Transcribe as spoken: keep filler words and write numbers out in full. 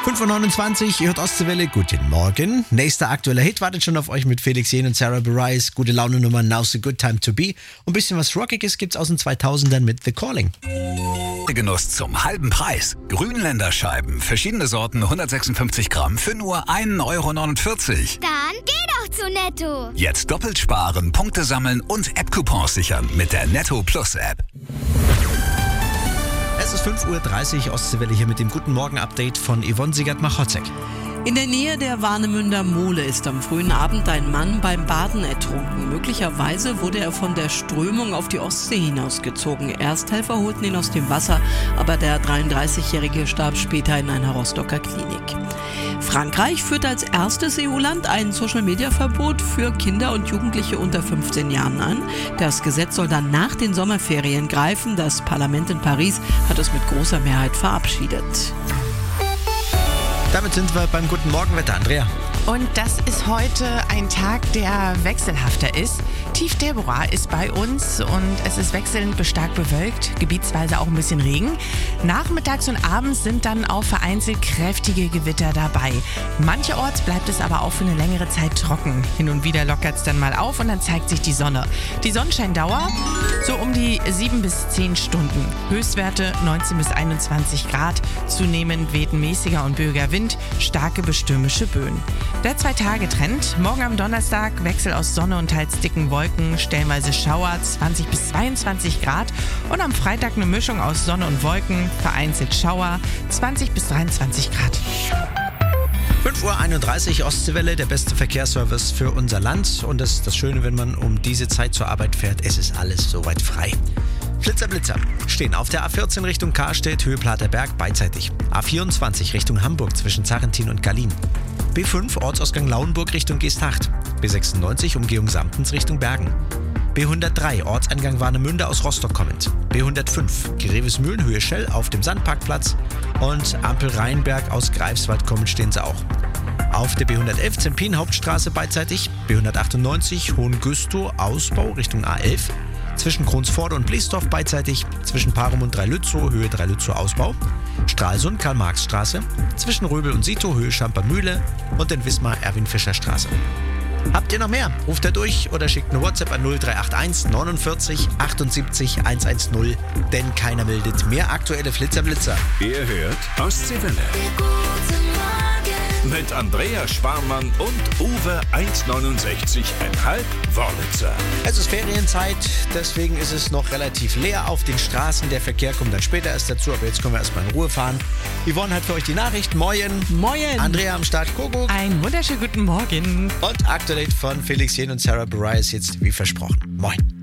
fünf Uhr neunundzwanzig, ihr hört Ostseewelle, guten Morgen. Nächster aktueller Hit wartet schon auf euch mit Felix Jähn und Sarah Bareilles. Gute Laune-Nummer Now's a Good Time to Be. Und ein bisschen was Rockiges gibt's aus den zweitausendern mit The Calling. Genuss zum halben Preis. Grünländer Scheiben, verschiedene Sorten, hundertsechsundfünfzig Gramm für nur ein Euro neunundvierzig. Dann geh doch zu Netto. Jetzt doppelt sparen, Punkte sammeln und App-Coupons sichern mit der Netto Plus App. Es ist fünf Uhr dreißig, Ostseewelle hier mit dem Guten Morgen-Update von Yvonne Siegert-Machotzek. In der Nähe der Warnemünder Mole ist am frühen Abend ein Mann beim Baden ertrunken. Möglicherweise wurde er von der Strömung auf die Ostsee hinausgezogen. Ersthelfer holten ihn aus dem Wasser, aber der dreiunddreißigjährige starb später in einer Rostocker Klinik. Frankreich führt als erstes E U-Land ein Social-Media-Verbot für Kinder und Jugendliche unter fünfzehn Jahren an. Das Gesetz soll dann nach den Sommerferien greifen. Das Parlament in Paris hat es mit großer Mehrheit verabschiedet. Damit sind wir beim Guten Morgenwetter, Andrea. Und das ist heute ein Tag, der wechselhafter ist. Tief Deborah ist bei uns und es ist wechselnd bis stark bewölkt, gebietsweise auch ein bisschen Regen. Nachmittags und abends sind dann auch vereinzelt kräftige Gewitter dabei. Mancherorts bleibt es aber auch für eine längere Zeit trocken. Hin und wieder lockert es dann mal auf und dann zeigt sich die Sonne. Die Sonnenscheindauer so um die sieben bis zehn Stunden. Höchstwerte neunzehn bis einundzwanzig Grad. Zunehmend weht ein mäßiger und böiger Wind, starke bis stürmische Böen. Der Zwei-Tage-Trend. Morgen am Donnerstag Wechsel aus Sonne und teils dicken Wolken, stellenweise Schauer, zwanzig bis zweiundzwanzig Grad. Und am Freitag eine Mischung aus Sonne und Wolken, vereinzelt Schauer, zwanzig bis dreiundzwanzig Grad. fünf Uhr einunddreißig, Ostseewelle, der beste Verkehrsservice für unser Land. Und das ist das Schöne, wenn man um diese Zeit zur Arbeit fährt, es ist alles soweit frei. Flitzer, Blitzer stehen auf der A vierzehn Richtung Karstedt, Höhe Platerberg, beidseitig. A vierundzwanzig Richtung Hamburg zwischen Zarrentin und Gallien. B fünf Ortsausgang Lauenburg Richtung Geesthacht. B sechsundneunzig Umgehung Samtens Richtung Bergen. B hundertdrei Ortseingang Warnemünde aus Rostock kommend. B hundertfünf Grevesmühlen Höhe Schell auf dem Sandparkplatz. Und Ampel Rheinberg aus Greifswald kommend stehen sie auch. Auf der B hundertelf Zempin Hauptstraße beidseitig. B hundertachtundneunzig Hohengüstow Ausbau Richtung A elf. Zwischen Kronsforde und Bliesdorf beidseitig, zwischen Parum und Dreilützow, Höhe Dreilützow Ausbau, Stralsund, Karl-Marx-Straße, zwischen Röbel und Sito, Höhe Schamper-Mühle und in Wismar, Erwin-Fischer-Straße. Habt ihr noch mehr? Ruft er durch oder schickt eine WhatsApp an null drei acht eins neunundvierzig achtundsiebzig hundertzehn, denn keiner meldet mehr aktuelle Flitzer-Blitzer. Ihr hört Ostseewelle. Mit Andrea Sparmann und Uwe eins neunundsechzig Komma fünf Wörlitzer. Es ist Ferienzeit, deswegen ist es noch relativ leer auf den Straßen. Der Verkehr kommt dann später erst dazu, aber jetzt können wir erstmal in Ruhe fahren. Yvonne hat für euch die Nachrichten. Moin. Moin. Andrea am Start, Kuckuck. Einen wunderschönen guten Morgen. Und aktuell von Felix Jähn und Sarah Bareilles jetzt wie versprochen. Moin.